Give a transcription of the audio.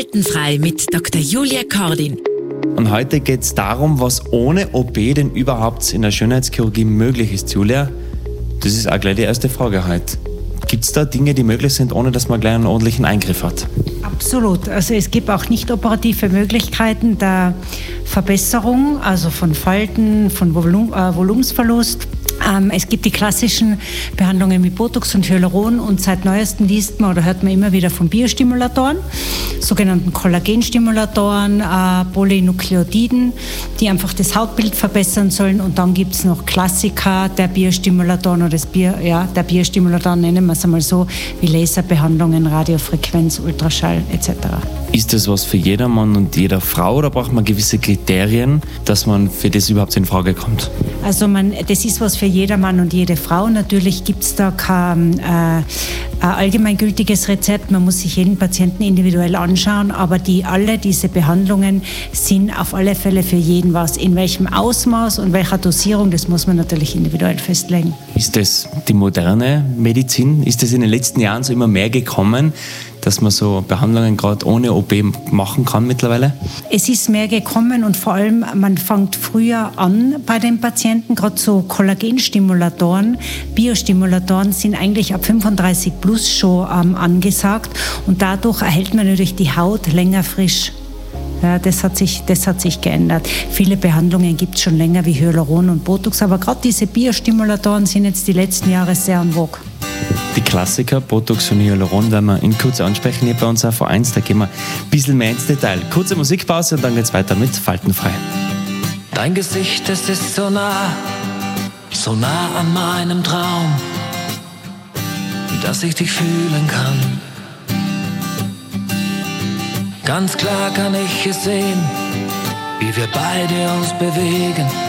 Faltenfrei mit Dr. Julia Kordin. Und heute geht es darum, was ohne OP denn überhaupt in der Schönheitschirurgie möglich ist, Julia. Das ist auch gleich die erste Frage heute. Gibt es da Dinge, die möglich sind, ohne dass man gleich einen ordentlichen Eingriff hat? Absolut. Also es gibt auch nicht operative Möglichkeiten der Verbesserung, also von Falten, von Volumensverlust. Es gibt die klassischen Behandlungen mit Botox und Hyaluron und seit neuestem liest man oder hört man immer wieder von Biostimulatoren, sogenannten Kollagenstimulatoren, Polynukleotiden, die einfach das Hautbild verbessern sollen. Und dann gibt es noch Klassiker der Biostimulatoren oder der Biostimulatoren, nennen wir es einmal so, wie Laserbehandlungen, Radiofrequenz, Ultraschall etc. Ist das was für jedermann und jeder Frau oder braucht man gewisse Kriterien, dass man für das überhaupt in Frage kommt? Also das ist was für jedermann und jede Frau. Natürlich gibt es da kein allgemeingültiges Rezept. Man muss sich jeden Patienten individuell anschauen, aber diese Behandlungen sind auf alle Fälle für jeden was. In welchem Ausmaß und welcher Dosierung, das muss man natürlich individuell festlegen. Ist das die moderne Medizin? Ist das in den letzten Jahren so immer mehr gekommen, dass man so Behandlungen gerade ohne OP machen kann mittlerweile? Es ist mehr gekommen und vor allem, man fängt früher an bei den Patienten, gerade so Kollagenstimulatoren, Biostimulatoren sind eigentlich ab 35 plus schon angesagt und dadurch erhält man natürlich die Haut länger frisch. Ja, das hat sich geändert. Viele Behandlungen gibt es schon länger wie Hyaluron und Botox, aber gerade diese Biostimulatoren sind jetzt die letzten Jahre sehr en vogue. Die Klassiker, Botox und Hyaluron, werden wir in Kürze ansprechen hier bei uns auf V1. Da gehen wir ein bisschen mehr ins Detail. Kurze Musikpause und dann geht's weiter mit Faltenfrei. Dein Gesicht, es ist so nah an meinem Traum, dass ich dich fühlen kann. Ganz klar kann ich es sehen, wie wir beide uns bewegen.